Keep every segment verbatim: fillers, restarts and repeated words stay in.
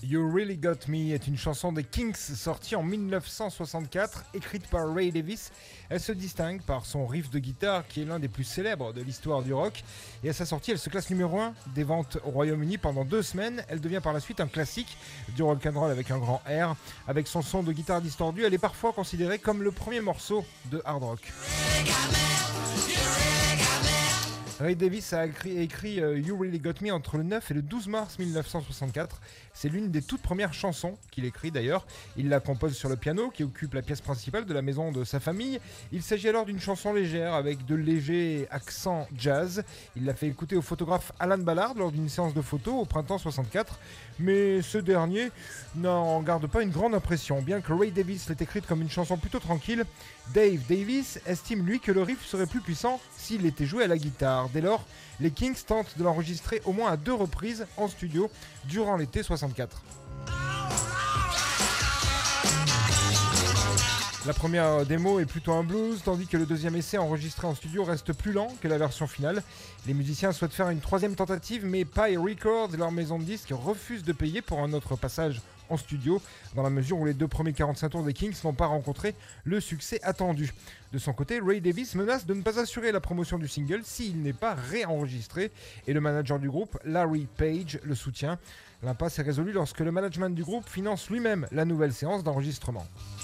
You Really Got Me est une chanson des Kinks sortie en dix-neuf cent soixante-quatre, écrite par Ray Davies. Elle se distingue par son riff de guitare qui est l'un des plus célèbres de l'histoire du rock. Et à sa sortie, elle se classe numéro un des ventes au Royaume-Uni pendant deux semaines. Elle devient par la suite un classique du rock'n'roll avec un grand R. Avec son son de guitare distordu, elle est parfois considérée comme le premier morceau de hard rock. Ray Davies a écrit, écrit uh, You Really Got Me entre le neuf et le douze mars dix-neuf cent soixante-quatre. C'est l'une des toutes premières chansons qu'il écrit d'ailleurs. Il la compose sur le piano qui occupe la pièce principale de la maison de sa famille. Il s'agit alors d'une chanson légère avec de légers accents jazz. Il l'a fait écouter au photographe Alan Ballard lors d'une séance de photos au printemps soixante-quatre. Mais ce dernier n'en garde pas une grande impression. Bien que Ray Davies l'ait écrite comme une chanson plutôt tranquille, Dave Davies estime lui que le riff serait plus puissant s'il était joué à la guitare. Dès lors, les Kinks tentent de l'enregistrer au moins à deux reprises en studio durant l'été soixante-quatre. La première démo est plutôt un blues, tandis que le deuxième essai enregistré en studio reste plus lent que la version finale. Les musiciens souhaitent faire une troisième tentative, mais Pye Records, leur maison de disques, refuse de payer pour un autre passage en studio, dans la mesure où les deux premiers quarante-cinq tours des Kinks n'ont pas rencontré le succès attendu. De son côté, Ray Davies menace de ne pas assurer la promotion du single s'il n'est pas réenregistré, et le manager du groupe, Larry Page, le soutient. L'impasse est résolue lorsque le management du groupe finance lui-même la nouvelle séance d'enregistrement.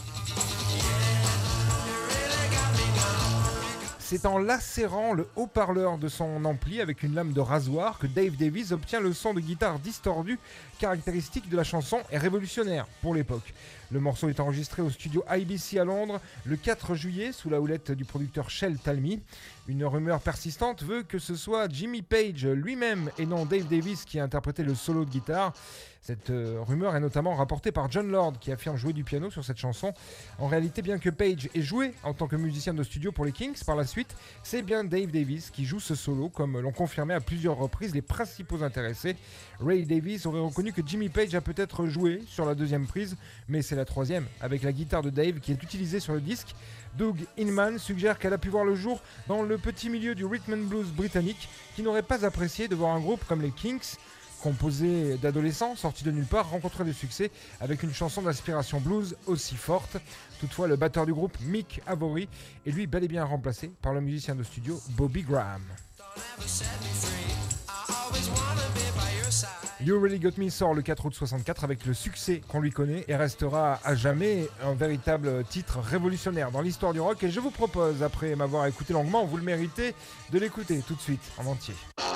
C'est en lacérant le haut-parleur de son ampli avec une lame de rasoir que Dave Davies obtient le son de guitare distordu caractéristique de la chanson et révolutionnaire pour l'époque. Le morceau est enregistré au studio I B C à Londres le quatre juillet sous la houlette du producteur Shel Talmy. Une rumeur persistante veut que ce soit Jimmy Page lui-même et non Dave Davies qui a interprété le solo de guitare. Cette euh, rumeur est notamment rapportée par John Lord qui affirme jouer du piano sur cette chanson. En réalité, bien que Page ait joué en tant que musicien de studio pour les Kinks par la suite, c'est bien Dave Davies qui joue ce solo, comme l'ont confirmé à plusieurs reprises les principaux intéressés. Ray Davies aurait reconnu que Jimmy Page a peut-être joué sur la deuxième prise, mais c'est la troisième, avec la guitare de Dave qui est utilisée sur le disque. Doug Inman suggère qu'elle a pu voir le jour dans le petit milieu du rhythm and blues britannique, qui n'aurait pas apprécié de voir un groupe comme les Kinks, composé d'adolescents sortis de nulle part, rencontrer du succès avec une chanson d'inspiration blues aussi forte. Toutefois, le batteur du groupe, Mick Avory, est lui bel et bien remplacé par le musicien de studio Bobby Graham. You Really Got Me sort le quatre août soixante-quatre avec le succès qu'on lui connaît et restera à jamais un véritable titre révolutionnaire dans l'histoire du rock. Et je vous propose, après m'avoir écouté longuement, vous le méritez, de l'écouter tout de suite en entier.